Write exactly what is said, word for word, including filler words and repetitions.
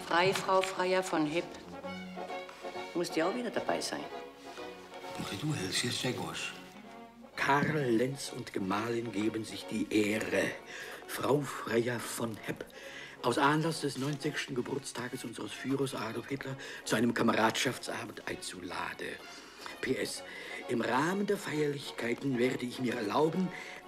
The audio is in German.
Freifrau Freier von Hepp. Muss die auch wieder dabei sein? Du hältst jetzt sehr groß. Karl Lenz und Gemahlin geben sich die Ehre, Frau Freier von Hepp aus Anlass des neunzigsten Geburtstages unseres Führers Adolf Hitler zu einem Kameradschaftsabend einzuladen. P S. Im Rahmen der Feierlichkeiten werde ich mir erlauben,